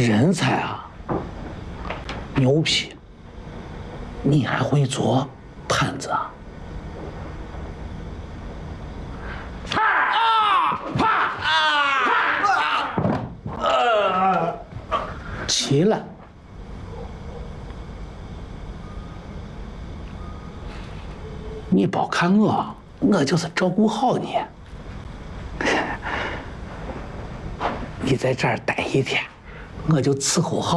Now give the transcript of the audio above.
人才啊，牛皮！你还会做盘子啊？起来！你别看我就是照顾好你。你在这儿待一天，我就伺候好。